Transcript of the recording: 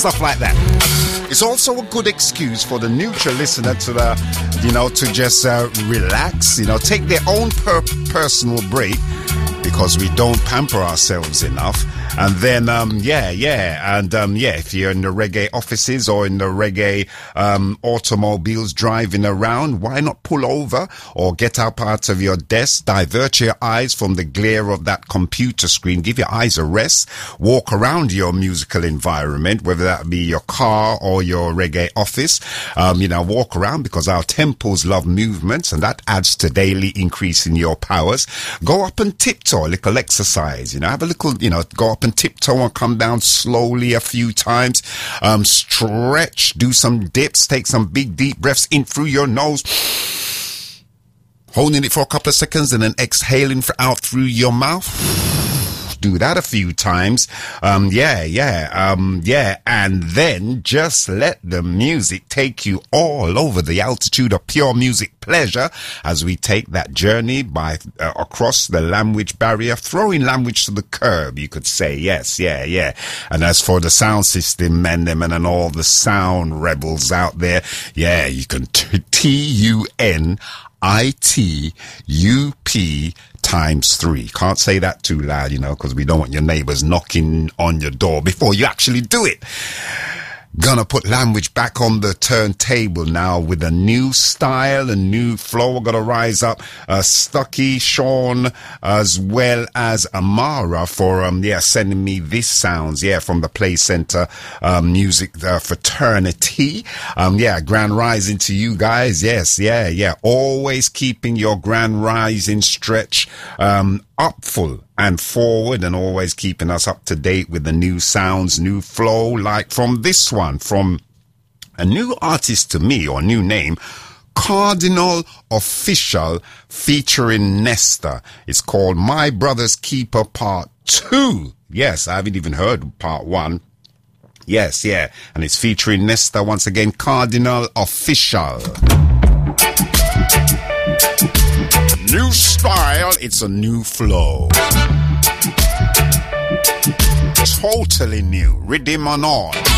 stuff like that. It's also a good excuse for the neutral listener to, to just relax, take their own personal break, because we don't pamper ourselves enough. And then, if you're in the reggae offices or in the reggae automobiles driving around, why not pull over or get up out of your desk, divert your eyes from the glare of that computer screen, give your eyes a rest, walk around your musical environment, whether that be your car or your reggae office, walk around, because our temples love movements, and that adds to daily increasing your powers. Go up and tiptoe, a little exercise, have a little, go up and tiptoe and come down slowly a few times, stretch, do some dips, take some big deep breaths in through your nose, holding it for a couple of seconds and then exhaling out through your mouth. Do that a few times. And then just let the music take you all over the altitude of pure music pleasure as we take that journey across the language barrier, throwing language to the curb, you could say. Yes, yeah. And as for the sound system men and all the sound rebels out there, you can TUNITUP ×3. Can't say that too loud, because we don't want your neighbors knocking on your door before you actually do it. Gonna put language back on the turntable now with a new style, a new flow. We're gonna rise up Stucky, Sean, as well as Amara for sending me these sounds from the Play Center music fraternity. Grand rising to you guys. Yes, always keeping your grand rising stretch up full and forward, and always keeping us up to date with the new sounds, new flow, like from this one, from a new artist to me, or new name, Cardinal Offishall, featuring Nesta. It's called My Brother's Keeper Part 2. Yes, I haven't even heard Part 1. Yes, and it's featuring Nesta once again, Cardinal Offishall. New style, it's a new flow. Totally new, rhythm and all.